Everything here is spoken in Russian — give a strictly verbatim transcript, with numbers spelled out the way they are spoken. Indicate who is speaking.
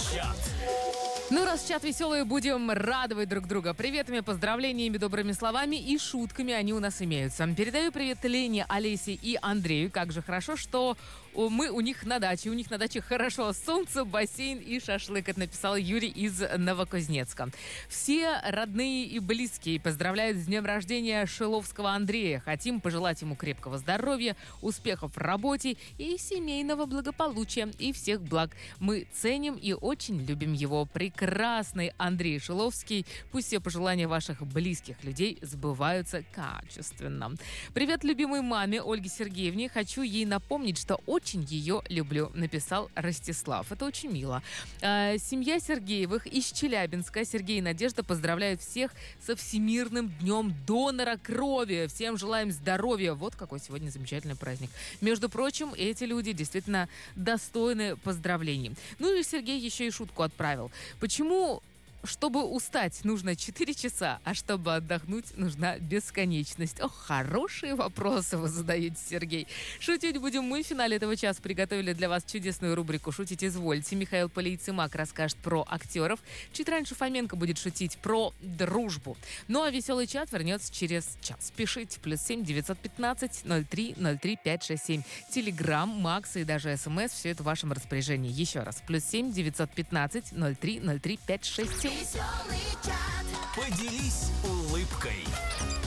Speaker 1: Чат.
Speaker 2: Ну, раз чат веселый, будем радовать друг друга приветами, поздравлениями, добрыми словами и шутками они у нас имеются. Передаю привет Лене, Олесе и Андрею. Как же хорошо, что мы у них на даче. У них на даче хорошо солнце, бассейн и шашлык. Это написал Юрий из Новокузнецка. Все родные и близкие поздравляют с днем рождения Шиловского Андрея. Хотим пожелать ему крепкого здоровья, успехов в работе и семейного благополучия и всех благ. Мы ценим и очень любим его. Прекрасный Андрей Шиловский. Пусть все пожелания ваших близких людей сбываются качественно. Привет любимой маме Ольге Сергеевне. Хочу ей напомнить, что очень ее люблю, написал Ростислав. Это очень мило. А, семья Сергеевых из Челябинска. Сергей и Надежда поздравляют всех со Всемирным днем донора крови. Всем желаем здоровья. Вот какой сегодня замечательный праздник. Между прочим, эти люди действительно достойны поздравлений. Ну и Сергей еще и шутку отправил. Почему, чтобы устать, нужно четыре часа, а чтобы отдохнуть, нужна бесконечность? Ох, хорошие вопросы вы задаете, Сергей. Шутить будем мы. В финале этого часа приготовили для вас чудесную рубрику «Шутить извольте». Михаил Полейцемак расскажет про актеров. Чуть раньше Фоменко будет шутить про дружбу. Ну а веселый чат вернется через час. Пишите. Плюс семь девятьсот пятнадцать ноль три ноль три пять шесть семь. Телеграм, Макс и даже СМС. Все это в вашем распоряжении. Еще раз. Плюс семь девятьсот пятнадцать ноль три ноль три пять шесть семь.
Speaker 1: Поделись улыбкой.